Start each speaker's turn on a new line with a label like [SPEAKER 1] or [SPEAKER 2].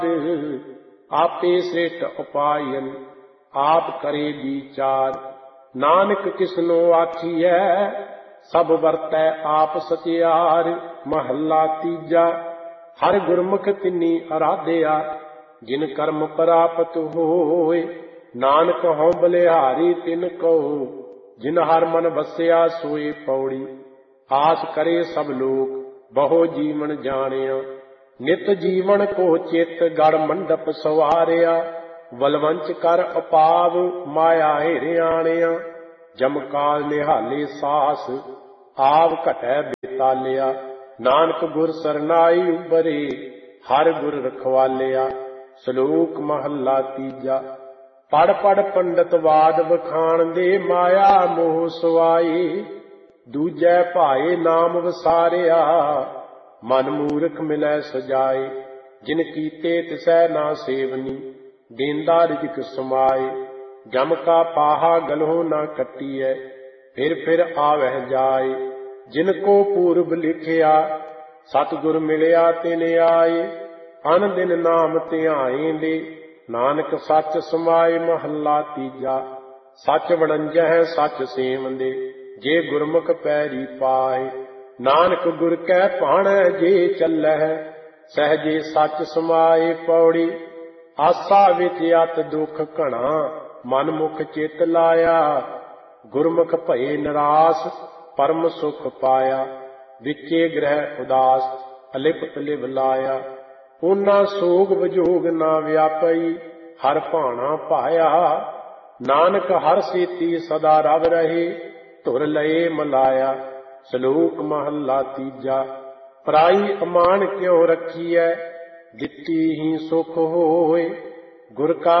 [SPEAKER 1] आपे श्रेष्ठ उपायन आप करे विचार। नानक किसनो आखिए सब वरतै आप सचियार। महला तीजा। हर गुरमुख तिन्नी आराध्या जिन कर्म प्राप्त होए। नानक हਉ बलिहारी तिन कहो जिन हर मन बसिया सोए। पौड़ी। आस करे सब लोग बहु जीवन जानिया। नित जीवन को चित गढ़ मंडप सवारिया। बलवंच कर अपाव माया हिरियाणिया। जमकाल निहाले सास आव घटै बेतालिया। नानक गुर सरनाई उबरे हर गुर रखवालिया। श्लोक महला तीजा। पढ़ पढ़ पंडित वाद बखान दे माया मोह सुआई। दूजै भाए नाम वसारिया मन मूर्ख मिलै सजाए। जिन कीते तिसै ना सेवनी देंदा रिजक समाए। जम का पाहा गलहो ना कटिए फिर आवह जाए। जिनको पूर्व लिखिया सतगुर मिलिया तिन आए। अन दिन नाम ध्याएंदे नानक सच समाए। महला तीजा। सच वड़ंजह सच सेवंदे जे गुरमुख पैरी पाए। नानक गुर कै भाणै जे चलह सहजे सच समाए। पौड़ी। आसा विच अत दुख घना मन मुख चित लाया। गुरमुख भये निराश परम सुख पाया। विचे ग्रह उदास अलिपत लिव लाया। ऊना सोग विजोग ना व्यापई हर भाणा पाया। नानक हर सेती सदा रव रहे धुर लए मलाया। श्लोक महला तीजा। पराई अमान क्यों रखी है दित्ती ही सुख होए। गुर का